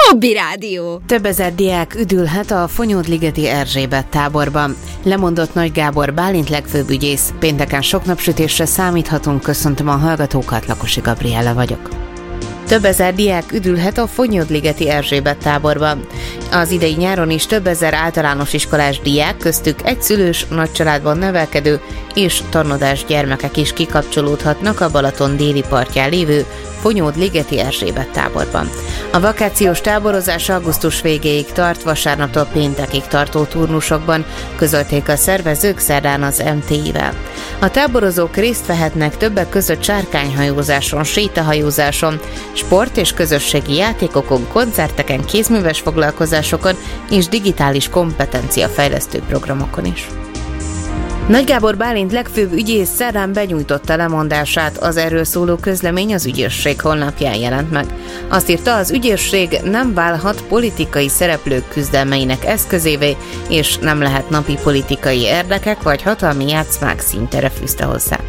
Hobby Rádió. Több ezer diák üdülhet a Fonyódligeti Erzsébet táborban. Lemondott Nagy Gábor Bálint legfőbb ügyész. Pénteken sok napsütésre számíthatunk, köszöntöm a hallgatókat, Lakosi Gabriella vagyok. Több ezer diák üdülhet a Fonyódligeti Erzsébet táborban. Az idei nyáron is több ezer általános iskolás diák, köztük egyszülős, nagycsaládban nevelkedő és tanodás gyermekek is kikapcsolódhatnak a Balaton déli partján lévő Fonyódligeti Erzsébet táborban. A vakációs táborozás augusztus végéig tart, vasárnaptól péntekig tartó turnusokban, közölték a szervezők szerdán az MTI-vel. A táborozók részt vehetnek többek között sárkányhajózáson, sétahajózáson, sport- és közösségi játékokon, koncerteken, kézműves foglalkozásokon és digitális kompetenciafejlesztő programokon is. Nagy Gábor Bálint legfőbb ügyész szerdán benyújtotta lemondását, az erről szóló közlemény az ügyészség honlapján jelent meg. Azt írta, az ügyészség nem válhat politikai szereplők küzdelmeinek eszközévé, és nem lehet napi politikai érdekek vagy hatalmi játszmák színtere fűzte hozzá.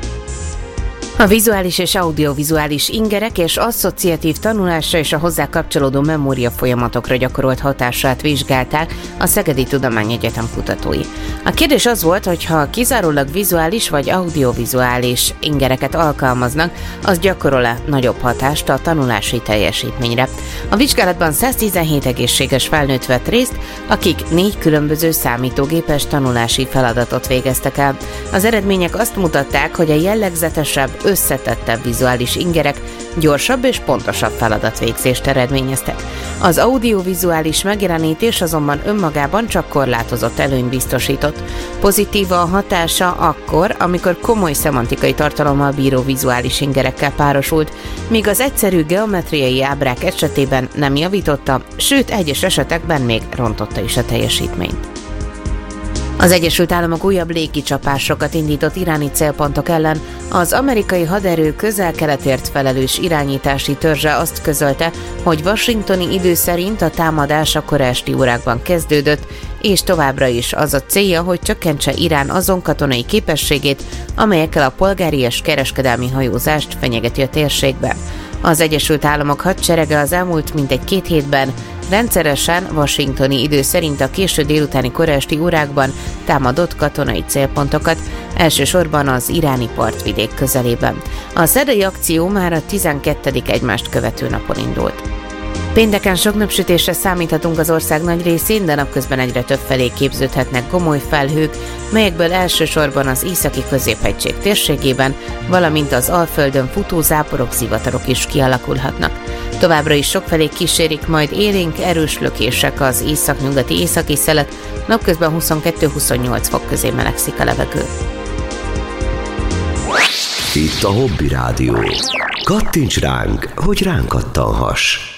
A vizuális és audiovizuális ingerek és asszociatív tanulásra és a hozzá kapcsolódó memória folyamatokra gyakorolt hatását vizsgálták a Szegedi Tudományegyetem kutatói. A kérdés az volt, hogy ha kizárólag vizuális vagy audiovizuális ingereket alkalmaznak, az gyakorol-e nagyobb hatást a tanulási teljesítményre. A vizsgálatban 117 egészséges felnőtt vett részt, akik 4 különböző számítógépes tanulási feladatot végeztek el. Az eredmények azt mutatták, hogy a jellegzetesebb, összetettebb vizuális ingerek gyorsabb és pontosabb feladatvégzést eredményeztek. Az audiovizuális megjelenítés azonban önmagában csak korlátozott előnyt biztosított. Pozitív a hatása akkor, amikor komoly szemantikai tartalommal bíró vizuális ingerekkel párosult, míg az egyszerű geometriai ábrák esetében nem javította, sőt egyes esetekben még rontotta is a teljesítményt. Az Egyesült Államok újabb légicsapásokat indított iráni célpontok ellen. Az amerikai haderő közel-keletért felelős irányítási törzse azt közölte, hogy washingtoni idő szerint a támadás a kora esti órákban kezdődött, és továbbra is az a célja, hogy csökkentse Irán azon katonai képességét, amelyekkel a polgári és kereskedelmi hajózást fenyegeti a térségben. Az Egyesült Államok hadserege az elmúlt mintegy 2 hétben rendszeresen washingtoni idő szerint a késő délutáni kora esti órákban támadott katonai célpontokat, elsősorban az iráni partvidék közelében. A szerdai akció már a 12. egymást követő napon indult. Pénteken sok napsütésre számíthatunk az ország nagy részén, de napközben egyre több felé képződhetnek gomoly felhők, melyekből elsősorban az északi középhegység térségében, valamint az Alföldön futó záporok, zivatarok is kialakulhatnak. Továbbra is sokfelé kísérik majd élénk, erős lökések az északnyugati északi szelet, napközben 22-28 fok közé melegszik a levegő. Itt a Hobby Rádió. Kattints ránk, hogy ránk kattanhass!